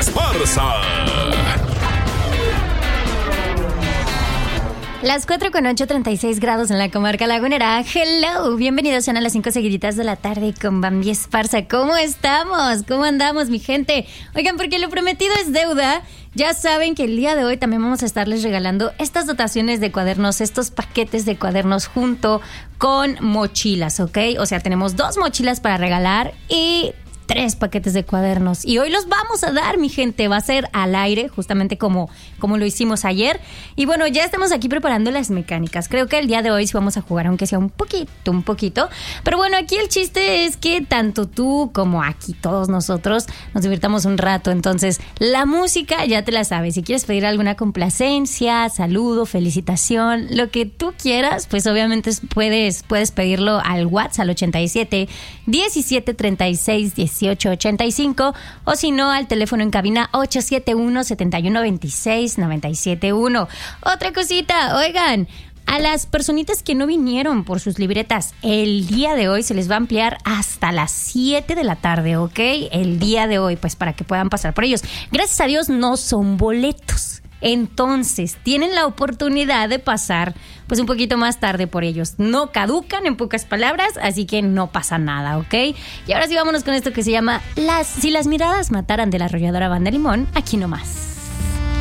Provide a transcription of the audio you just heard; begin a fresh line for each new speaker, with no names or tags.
Esparza.
Las 4:08, 36 grados en la comarca lagunera. Hello, bienvenidos a las 5 seguiditas de la tarde con Bambi Esparza. ¿Cómo estamos? ¿Cómo andamos, mi gente? Oigan, porque lo prometido es deuda. Ya saben que el día de hoy también vamos a estarles regalando estas dotaciones de cuadernos, estos paquetes de cuadernos junto con mochilas, ¿ok? O sea, tenemos 2 mochilas para regalar y 3 paquetes de cuadernos. Y hoy los vamos a dar, mi gente. Va a ser al aire, justamente como lo hicimos ayer. Y bueno, ya estamos aquí preparando las mecánicas. Creo que el día de hoy sí vamos a jugar, aunque sea un poquito. Pero bueno, aquí el chiste es que tanto tú como aquí todos nosotros nos divirtamos un rato. Entonces, la música ya te la sabes. Si quieres pedir alguna complacencia, saludo, felicitación, lo que tú quieras, pues obviamente puedes pedirlo al WhatsApp al 87 17 36 18 85 o si no al teléfono en cabina 871 71 26 971. Otra cosita, oigan, a las personitas que no vinieron por sus libretas, el día de hoy se les va a ampliar hasta las 7 de la tarde, ¿ok? El día de hoy, pues para que puedan pasar por ellos. Gracias a Dios no son boletos. Entonces, tienen la oportunidad de pasar pues un poquito más tarde por ellos. No caducan, en pocas palabras, así que no pasa nada, ¿ok? Y ahora sí vámonos con esto que se llama Si las miradas mataran, de la arrolladora Banda Limón, aquí nomás.